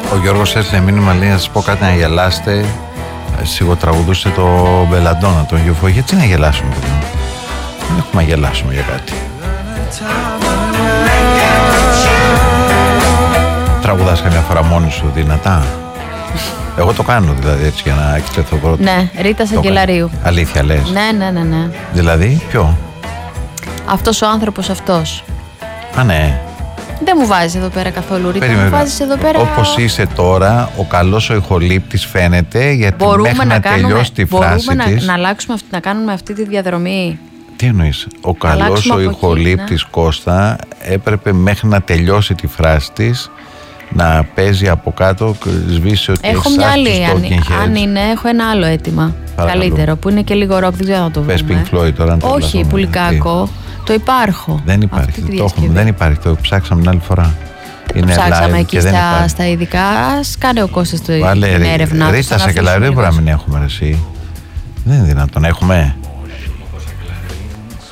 Ο Γιώργος έστειλε μήνυμα, λέει, να σας πω κάτι να γελάσετε. Σιγοτραγουδούσε το Μπελαντόνα, τον Γιουφό. Γιατί να γελάσουμε, παιδί μου? Δεν έχουμε να γελάσουμε για κάτι. Τραγουδάς καμιά φορά μόνη σου δυνατά? Εγώ το κάνω δηλαδή, έτσι, για να εκτεθώ πρώτα. Ναι, Ρίτα Σαγγελαρίου. Αλήθεια λες? Ναι. Δηλαδή, ποιο? Αυτός ο άνθρωπος αυτός. Α, ναι. Δεν μου βάζεις εδώ πέρα καθόλου, Ρίτα. Μου βάζεις εδώ πέρα. Όπως είσαι τώρα, ο καλός ο ηχολήπτης φαίνεται, γιατί μέχρι να τελειώσει τη φράση της. Να αλλάξουμε, να κάνουμε αυτή τη διαδρομή. Τι εννοείς? Ο καλός ο ηχολήπτης, Κώστα, έπρεπε μέχρι να τελειώσει τη φράση της να παίζει από κάτω, σβήσει ότι έχω μια άλλη, αν είναι, έχω ένα άλλο αίτημα. Παρακαλώ. Καλύτερο, που είναι και λίγο ροκ, δεν ξέρω να το βρούμε. Πες Pink Floyd τώρα. Όχι, πουλικάκο. Το υπάρχω. Δεν υπάρχει. Δεν υπάρχει. Το ψάξαμε την άλλη φορά. Το ψάξαμε εκεί στα ειδικά. Ας κάνει ο Κώστας την έρευνα. Ρίτα Σαγγελαρίου μπορεί να μην έχουμε εσύ. Δεν είναι δυνατόν. Έχουμε.